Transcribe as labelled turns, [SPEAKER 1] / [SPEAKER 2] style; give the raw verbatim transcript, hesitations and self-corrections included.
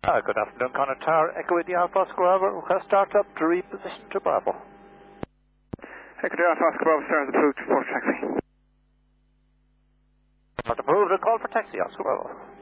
[SPEAKER 1] Uh, good afternoon, Connor Tower. Echo India Alpha Oscar Bravo. Request start up to reposition to Bravo.
[SPEAKER 2] Echo India Alpha Oscar Bravo, stars approved for taxi.
[SPEAKER 1] Not approved, a call for taxi, Oscar Bravo.